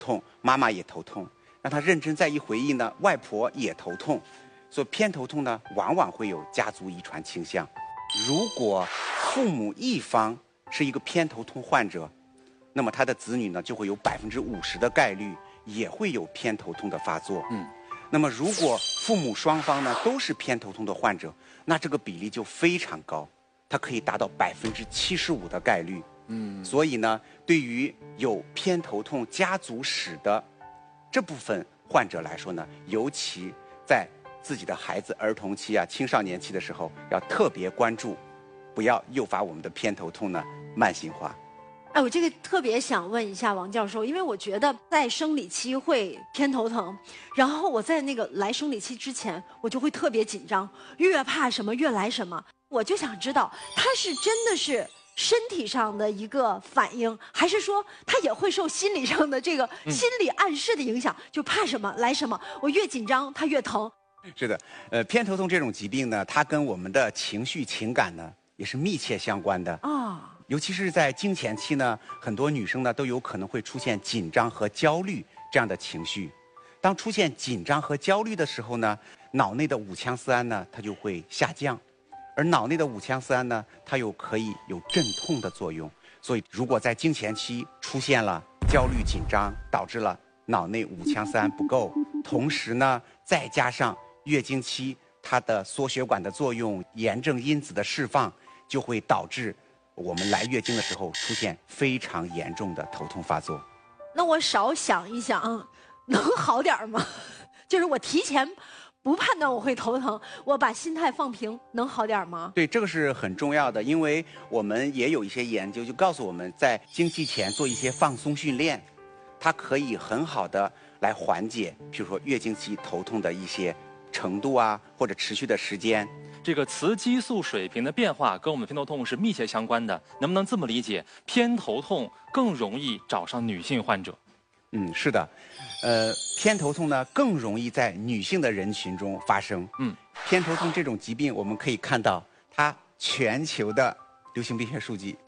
痛，妈妈也头痛，让他认真再一回忆呢，外婆也头痛。所以偏头痛呢，往往会有家族遗传倾向。如果父母一方是一个偏头痛患者，那么他的子女呢，就会有50%的概率也会有偏头痛的发作。那么如果父母双方呢都是偏头痛的患者，那这个比例就非常高，它可以达到75%的概率。所以呢，对于有偏头痛家族史的这部分患者来说呢，尤其在自己的孩子儿童期啊、青少年期的时候，要特别关注，不要诱发我们的偏头痛呢慢性化。 哎，我这个特别想问一下王教授，因为我觉得在生理期会偏头疼，然后我在那个来生理期之前，我就会特别紧张，越怕什么越来什么。我就想知道，它是真的是身体上的一个反应，还是说它也会受心理上的这个心理暗示的影响？就怕什么来什么，我越紧张它越疼。 是的，偏头痛这种疾病呢，它跟我们的情绪情感呢也是密切相关的啊。尤其是在经前期呢，很多女生呢都有可能会出现紧张和焦虑这样的情绪。当出现紧张和焦虑的时候呢，脑内的五羟色胺呢它就会下降，而脑内的五羟色胺呢，它又可以有镇痛的作用。所以，如果在经前期出现了焦虑紧张，导致了脑内五羟色胺不够，同时呢，再加上月经期它的缩血管的作用、炎症因子的释放，就会导致我们来月经的时候出现非常严重的头痛发作。 那我少想一想，能好点吗？就是我提前不判断我会头疼，我把心态放平，能好点吗？ 对，这个是很重要的，因为我们也有一些研究就告诉我们，在经期前做一些放松训练，它可以很好的来缓解，比如说月经期头痛的一些程度啊，或者持续的时间。 这个雌激素水平的变化跟我们偏头痛是密切相关的，能不能这么理解？偏头痛更容易找上女性患者？ 是的，偏头痛呢更容易在女性的人群中发生。偏头痛这种疾病，我们可以看到它全球的流行病学数据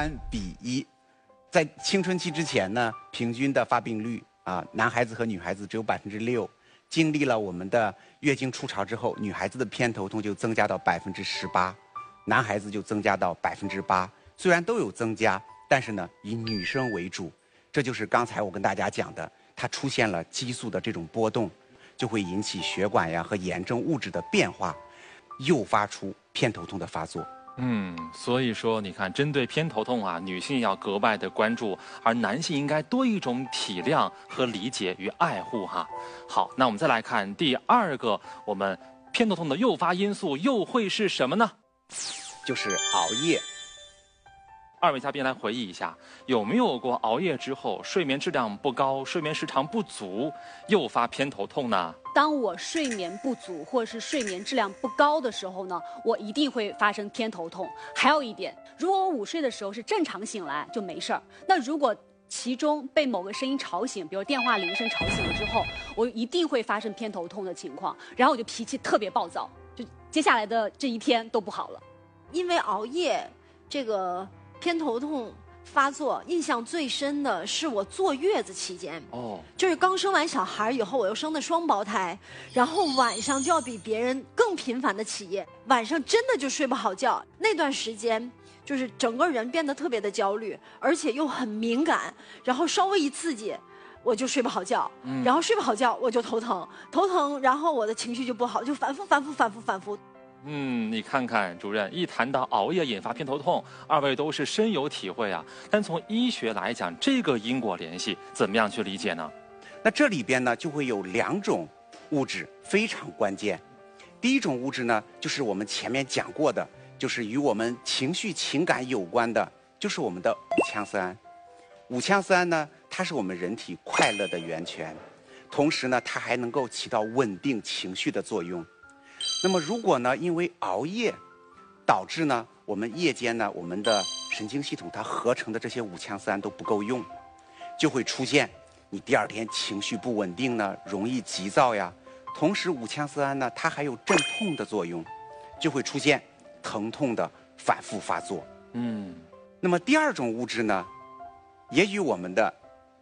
3:1，在青春期之前呢，平均的发病率啊，男孩子和女孩子只有6%。经历了我们的月经初潮之后，女孩子的偏头痛就增加到18%，男孩子就增加到8%。虽然都有增加，但是呢，以女生为主。这就是刚才我跟大家讲的，它出现了激素的这种波动，就会引起血管呀和炎症物质的变化，诱发出偏头痛的发作。 所以说你看，针对偏头痛啊，女性要格外的关注，而男性应该多一种体谅和理解与爱护哈。好，那我们再来看第二个，我们偏头痛的诱发因素又会是什么呢？ 就是熬夜。 二位嘉宾来回忆一下，有没有过熬夜之后睡眠质量不高、睡眠时长不足，诱发偏头痛呢？ 当我睡眠不足或者是睡眠质量不高的时候呢，我一定会发生偏头痛。还有一点，如果我午睡的时候是正常醒来就没事儿，那如果其中被某个声音吵醒，比如电话铃声吵醒了之后，我一定会发生偏头痛的情况，然后我就脾气特别暴躁，就接下来的这一天都不好了。 因为熬夜，这个偏头痛发作，印象最深的是我坐月子期间。就是刚生完小孩以后，我又生的双胞胎，然后晚上就要比别人更频繁的起夜，晚上真的就睡不好觉。那段时间就是整个人变得特别的焦虑，而且又很敏感，然后稍微一刺激我就睡不好觉，然后睡不好觉我就头疼，然后我的情绪就不好，就反复。 你看看主任，一谈到熬夜引发偏头痛，二位都是深有体会啊。但从医学来讲，这个因果联系怎么样去理解呢？ 那这里边呢就会有2种物质非常关键。第一种物质呢，就是我们前面讲过的，就是与我们情绪情感有关的，就是我们的五羟色胺。五羟色胺呢，它是我们人体快乐的源泉，同时呢，它还能够起到稳定情绪的作用。那么如果呢，因为熬夜导致呢，我们夜间呢，我们的神经系统它合成的这些五羟色胺都不够用，就会出现你第2天情绪不稳定呢，容易急躁呀。同时五羟色胺呢，它还有镇痛的作用，就会出现疼痛的反复发作。那么第2种物质呢，也与我们的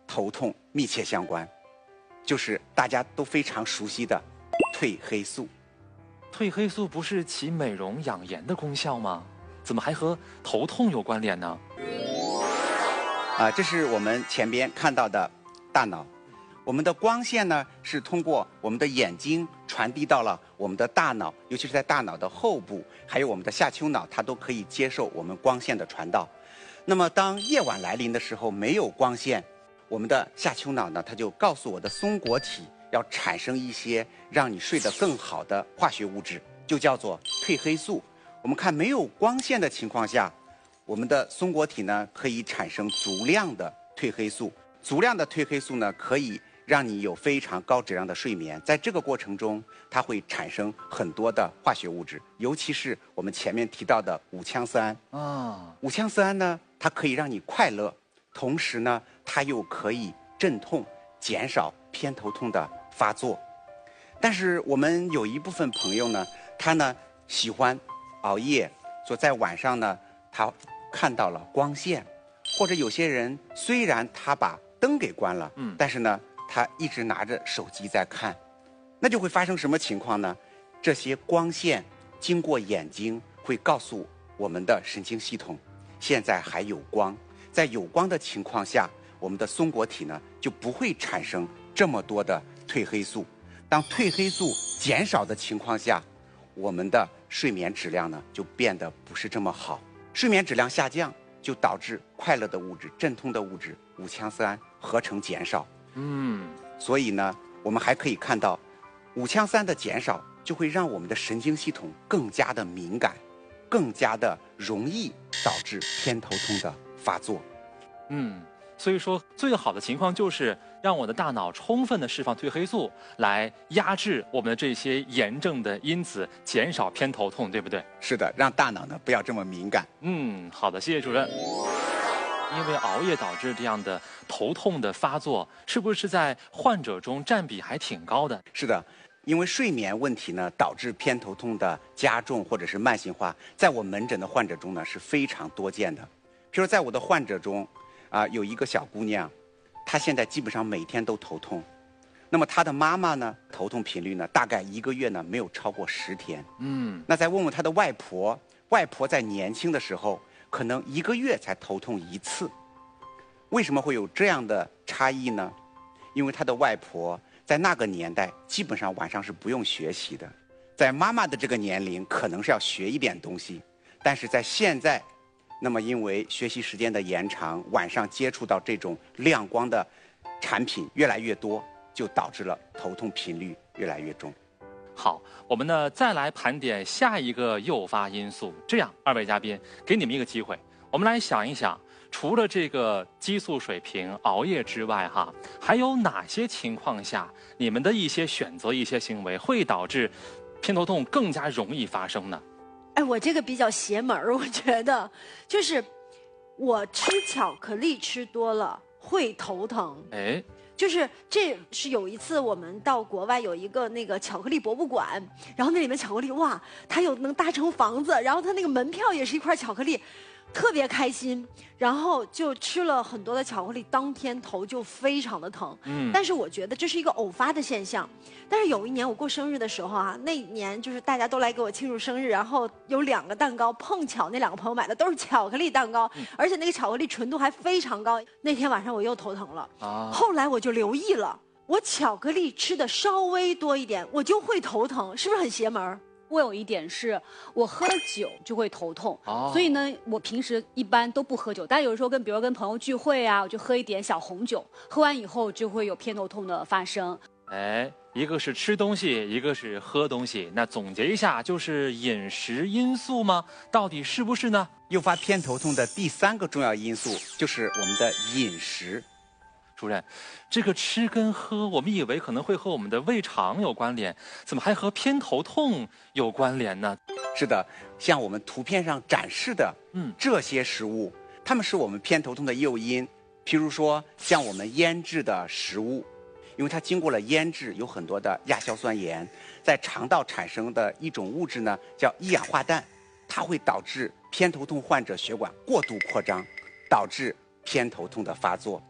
头痛密切相关，就是大家都非常熟悉的褪黑素。 褪黑素不是起美容养颜的功效吗？怎么还和头痛有关联呢？ 这是我们前边看到的大脑。我们的光线呢，是通过我们的眼睛传递到了我们的大脑，尤其是在大脑的后部，还有我们的下丘脑，它都可以接受我们光线的传导。那么当夜晚来临的时候，没有光线，我们的下丘脑呢，它就告诉我的松果体要产生一些让你睡得更好的化学物质，就叫做褪黑素。我们看没有光线的情况下，我们的松果体呢可以产生足量的褪黑素，足量的褪黑素呢可以让你有非常高质量的睡眠。在这个过程中，它会产生很多的化学物质，尤其是我们前面提到的五羟色胺。五羟色胺呢，它可以让你快乐，同时呢，它又可以镇痛，减少偏头痛的发作。但是我们有一部分朋友呢，他呢喜欢熬夜，所以在晚上呢，他看到了光线，或者有些人虽然他把灯给关了，但是呢，他一直拿着手机在看，那就会发生什么情况呢？这些光线经过眼睛，会告诉我们的神经系统，现在还有光。在有光的情况下，我们的松果体呢就不会产生这么多的褪黑素。当褪黑素减少的情况下，我们的睡眠质量呢就变得不是这么好。睡眠质量下降，就导致快乐的物质、镇痛的物质五羟色胺合成减少。所以呢，我们还可以看到，五羟色胺的减少就会让我们的神经系统更加的敏感，更加的容易导致偏头痛的发作。 所以说最好的情况就是让我的大脑充分的释放褪黑素，来压制我们的这些炎症的因子，减少偏头痛，对不对？ 是的，让大脑呢不要这么敏感。 好的，谢谢主任。因为熬夜导致这样的头痛的发作，是不是在患者中占比还挺高的？ 是的，因为睡眠问题呢，导致偏头痛的加重或者是慢性化，在我门诊的患者中呢是非常多见的。譬如在我的患者中，有一个小姑娘，她现在基本上每天都头痛。那么她的妈妈呢，头痛频率呢，大概1个月呢没有超过10天。那再问问她的外婆，外婆在年轻的时候，可能1个月才头痛1次。为什么会有这样的差异呢？因为她的外婆在那个年代基本上晚上是不用学习的，在妈妈的这个年龄可能是要学一点东西，但是在现在，那么因为学习时间的延长，晚上接触到这种亮光的产品越来越多，就导致了头痛频率越来越重。 好，我们呢再来盘点下一个诱发因素。这样，二位嘉宾给你们一个机会，我们来想一想，除了这个激素水平、熬夜之外，还有哪些情况下，你们的一些选择、一些行为会导致偏头痛更加容易发生呢？ 我这个比较邪门儿，我觉得就是我吃巧克力吃多了会头疼。就是这是有一次我们到国外有一个那个巧克力博物馆，然后那里面巧克力哇，它有能搭成房子，然后它那个门票也是一块巧克力，特别开心，然后就吃了很多的巧克力，当天头就非常的疼。但是我觉得这是一个偶发的现象。但是有一年我过生日的时候那一年就是大家都来给我庆祝生日，然后有2个蛋糕，碰巧那2个朋友买的都是巧克力蛋糕，而且那个巧克力纯度还非常高。那天晚上我又头疼了，后来我就留意了，我巧克力吃的稍微多一点，我就会头疼，是不是很邪门？ 我有一点是，我喝了酒就会头痛，所以呢，我平时一般都不喝酒，但有时候比如跟朋友聚会我就喝一点小红酒，喝完以后就会有偏头痛的发生。 一个是吃东西，一个是喝东西，那总结一下就是饮食因素吗？到底是不是呢？ 诱发偏头痛的第3个重要因素就是我们的饮食。 主任，这个吃跟喝，我们以为可能会和我们的胃肠有关联，怎么还和偏头痛有关联呢？ 是的，像我们图片上展示的这些食物，它们是我们偏头痛的诱因。譬如说像我们腌制的食物，因为它经过了腌制，有很多的亚硝酸盐，在肠道产生的一种物质呢叫一氧化氮，它会导致偏头痛患者血管过度扩张，导致偏头痛的发作。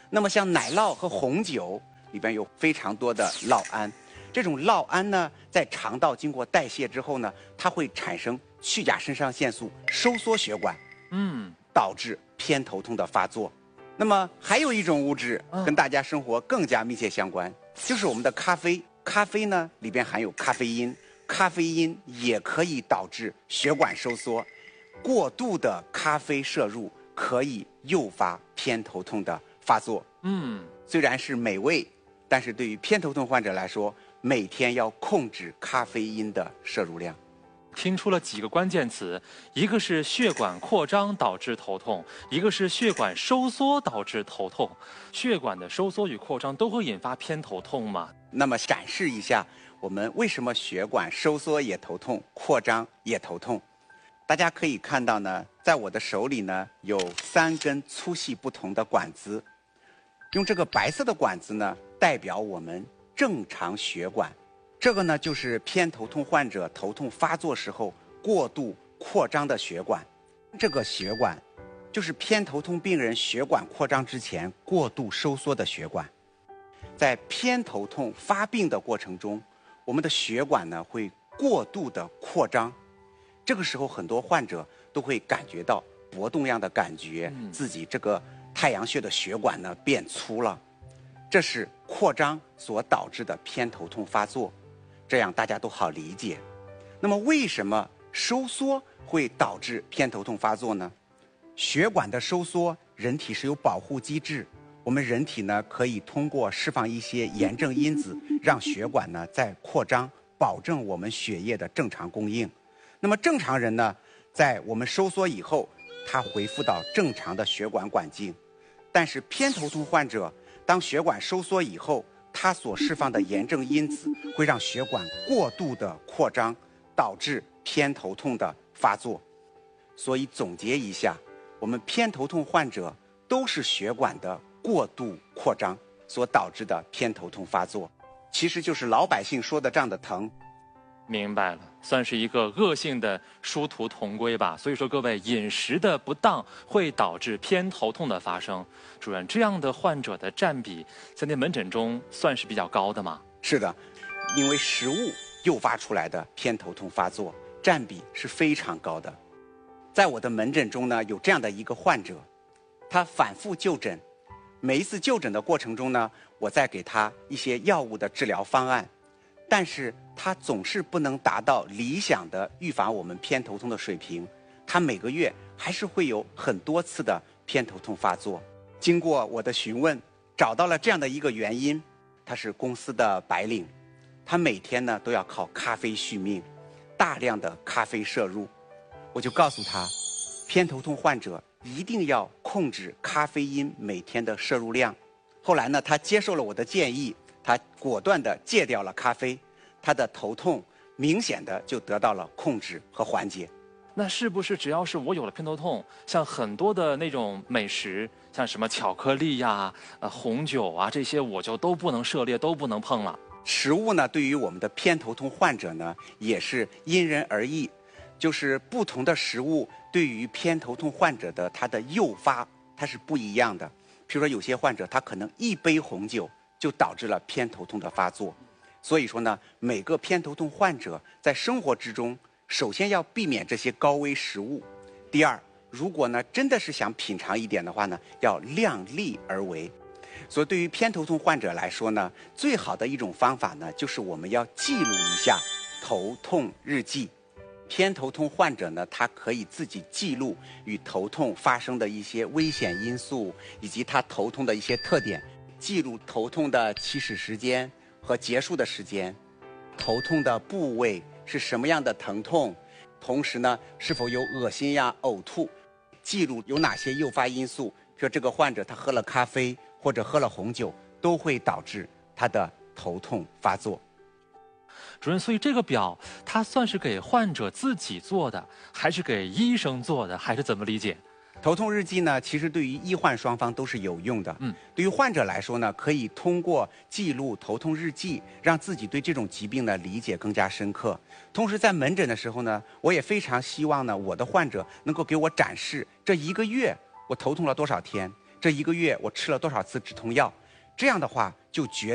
那么像奶酪和红酒里边有非常多的酪胺，这种酪胺呢，在肠道经过代谢之后呢，它会产生去甲肾上腺素，收缩血管，导致偏头痛的发作。那么还有一种物质跟大家生活更加密切相关，就是我们的咖啡。咖啡呢里边含有咖啡因，咖啡因也可以导致血管收缩，过度的咖啡摄入可以诱发偏头痛的发作。虽然是美味，但是对于偏头痛患者来说，每天要控制咖啡因的摄入量。 听出了几个关键词，一个是血管扩张导致头痛，一个是血管收缩导致头痛。血管的收缩与扩张都会引发偏头痛吗？ 那么展示一下我们为什么血管收缩也头痛，扩张也头痛。大家可以看到呢，在我的手里呢有3根粗细不同的管子，用这个白色的管子呢代表我们正常血管。这个呢就是偏头痛患者头痛发作时候过度扩张的血管，这个血管就是偏头痛病人血管扩张之前过度收缩的血管。在偏头痛发病的过程中，我们的血管呢会过度的扩张，这个时候很多患者都会感觉到搏动样的感觉，自己这个太阳穴的血管呢变粗了，这是扩张所导致的偏头痛发作，这样大家都好理解。那么为什么收缩会导致偏头痛发作呢？血管的收缩，人体是有保护机制，我们人体呢可以通过释放一些炎症因子，让血管呢在扩张，保证我们血液的正常供应。那么正常人呢，在我们收缩以后，他恢复到正常的血管管径。但是偏头痛患者，当血管收缩以后，它所释放的炎症因子会让血管过度的扩张，导致偏头痛的发作。所以总结一下，我们偏头痛患者都是血管的过度扩张所导致的偏头痛发作，其实就是老百姓说的这样的疼。 明白了，算是一个恶性的殊途同归吧。所以说各位，饮食的不当会导致偏头痛的发生。主任，这样的患者的占比在您门诊中算是比较高的吗？ 是的，因为食物诱发出来的偏头痛发作占比是非常高的。在我的门诊中呢，有这样的一个患者，他反复就诊，每一次就诊的过程中呢，我在给他一些药物的治疗方案，但是他总是不能达到理想的预防我们偏头痛的水平，他每个月还是会有很多次的偏头痛发作。经过我的询问，找到了这样的一个原因，他是公司的白领，他每天呢都要靠咖啡续命，大量的咖啡摄入。我就告诉他，偏头痛患者一定要控制咖啡因每天的摄入量。后来呢，他接受了我的建议，他果断地戒掉了咖啡，他的头痛明显的就得到了控制和缓解。 那是不是只要是我有了偏头痛，像很多的那种美食，像什么巧克力呀、红酒啊这些，我就都不能涉猎，都不能碰了？ 食物呢，对于我们的偏头痛患者呢，也是因人而异，就是不同的食物对于偏头痛患者的它的诱发它是不一样的。比如说有些患者他可能一杯红酒就导致了偏头痛的发作，所以说呢，每个偏头痛患者在生活之中，首先要避免这些高危食物。第二，如果呢真的是想品尝一点的话呢，要量力而为。所以对于偏头痛患者来说呢，最好的一种方法呢，就是我们要记录一下头痛日记。偏头痛患者呢，他可以自己记录与头痛发生的一些危险因素，以及他头痛的一些特点，记录头痛的起始时间和结束的时间，头痛的部位是什么样的疼痛，同时呢，是否有恶心呀、呕吐，记录有哪些诱发因素，比如这个患者他喝了咖啡或者喝了红酒，都会导致他的头痛发作。 主任，所以这个表它算是给患者自己做的，还是给医生做的，还是怎么理解？ 头痛日记呢，其实对于医患双方都是有用的。对于患者来说呢，可以通过记录头痛日记，让自己对这种疾病的理解更加深刻。同时在门诊的时候呢，我也非常希望呢，我的患者能够给我展示这1个月我头痛了多少天， 这1个月我吃了多少次止痛药，这样的话就决